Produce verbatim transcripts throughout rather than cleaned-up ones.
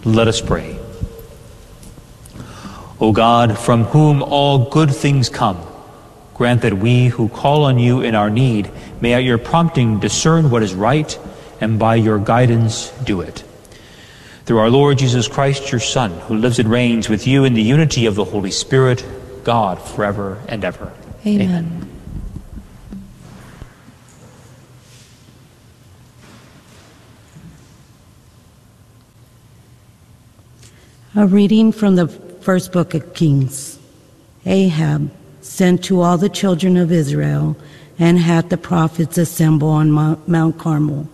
Let us pray. O God, from whom all good things come, grant that we who call on you in our need may at your prompting discern what is right, and by your guidance do it. Through our Lord Jesus Christ, your Son, who lives and reigns with you in the unity of the Holy Spirit, God, forever and ever. Amen. Amen. A reading from the first book of Kings. Ahab sent to all the children of Israel and had the prophets assemble on Mount Carmel.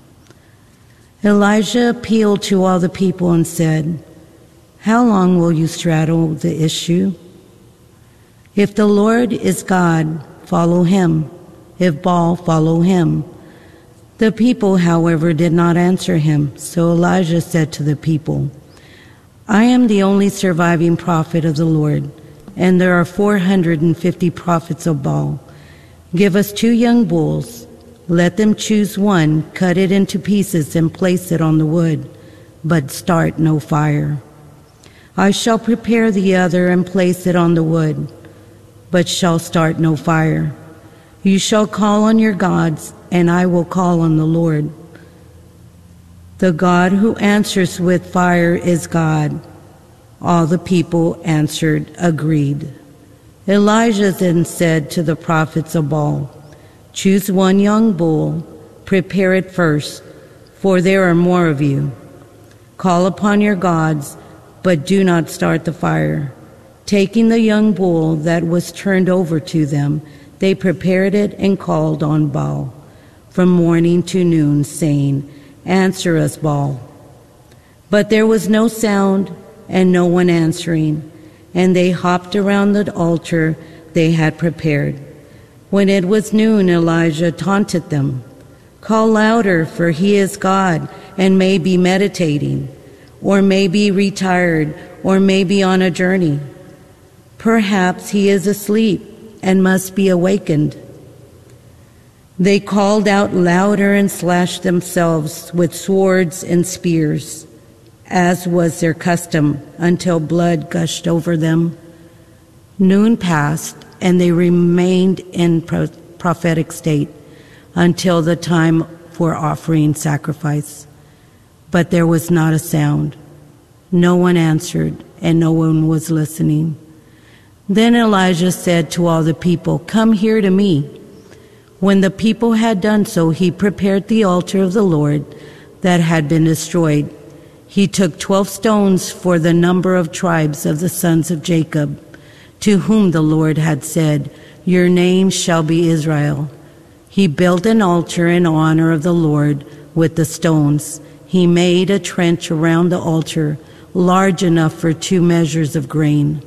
Elijah appealed to all the people and said, "How long will you straddle the issue? If the Lord is God, follow him. If Baal, follow him." The people, however, did not answer him. So Elijah said to the people, "I am the only surviving prophet of the Lord, and there are four hundred fifty prophets of Baal. Give us two young bulls. Let them choose one, cut it into pieces, and place it on the wood, but start no fire. I shall prepare the other and place it on the wood, but shall start no fire. You shall call on your gods, and I will call on the Lord. The God who answers with fire is God." All the people answered, "Agreed." Elijah then said to the prophets of Baal, "Choose one young bull, prepare it first, for there are more of you. Call upon your gods, but do not start the fire." Taking the young bull that was turned over to them, they prepared it and called on Baal from morning to noon, saying, "Answer us, Baal." But there was no sound and no one answering, and they hopped around the altar they had prepared. When it was noon, Elijah taunted them, "Call louder, for he is God, and may be meditating, or may be retired, or may be on a journey. Perhaps he is asleep and must be awakened." They called out louder and slashed themselves with swords and spears, as was their custom, until blood gushed over them. Noon passed, and they remained in pro- prophetic state until the time for offering sacrifice. But there was not a sound. No one answered, and no one was listening. Then Elijah said to all the people, "Come here to me." When the people had done so, he prepared the altar of the Lord that had been destroyed. He took twelve stones for the number of tribes of the sons of Jacob, to whom the Lord had said, "Your name shall be Israel." He built an altar in honor of the Lord with the stones. He made a trench around the altar, large enough for two measures of grain.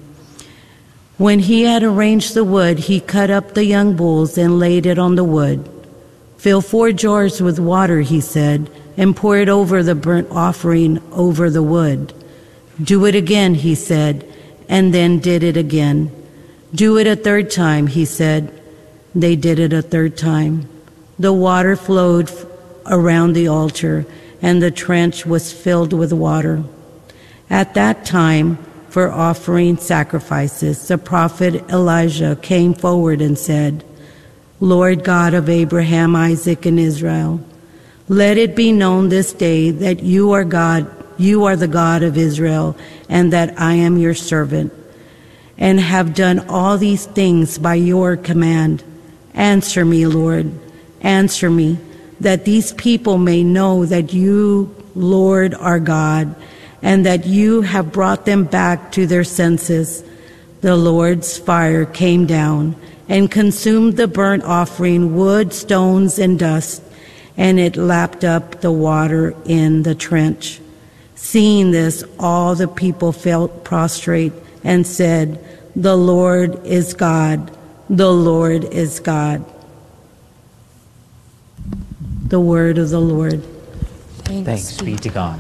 When he had arranged the wood, he cut up the young bulls and laid it on the wood. "Fill four jars with water," he said, "and pour it over the burnt offering over the wood." "Do it again," he said, and then did it again. "Do it a third time," he said. They did it a third time. The water flowed around the altar, and the trench was filled with water. At that time, for offering sacrifices, the prophet Elijah came forward and said, "Lord God of Abraham, Isaac, and Israel, let it be known this day that you are God, you are the God of Israel, and that I am your servant, and have done all these things by your command. Answer me, Lord, answer me, that these people may know that you, Lord, are God, and that you have brought them back to their senses." The Lord's fire came down and consumed the burnt offering, wood, stones, and dust, and it lapped up the water in the trench. Seeing this, all the people fell prostrate and said, "The Lord is God, the Lord is God." The word of the Lord. Thanks, Thanks be to God.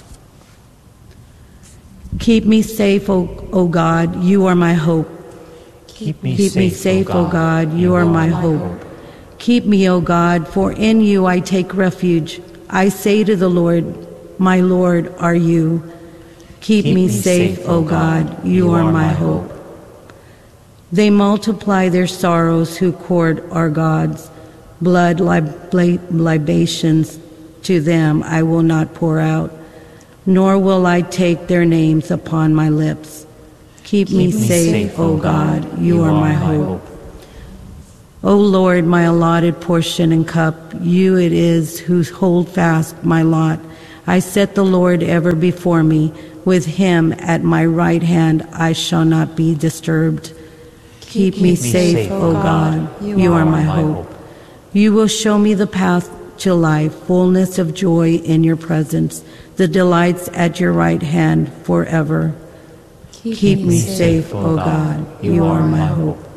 Keep me safe, O, o God, you are my hope. Keep me Keep safe, me safe, O God, you are my hope. Keep me, O God, for in you I take refuge. I say to the Lord, my Lord are you. Keep me safe, O God, you are my hope. They multiply their sorrows who court our gods. Blood lib- libations to them I will not pour out, nor will I take their names upon my lips. Keep, Keep me, me safe, safe, O God, you, you are, are my hope. hope. O Lord, my allotted portion and cup, you it is who hold fast my lot. I set the Lord ever before me. With him at my right hand I shall not be disturbed. Keep, Keep me, me safe, safe, O God, God. You, you are, are my hope. hope. You will show me the path to life, fullness of joy in your presence, the delights at your right hand forever. Keep, Keep me safe, O God, you are my hope.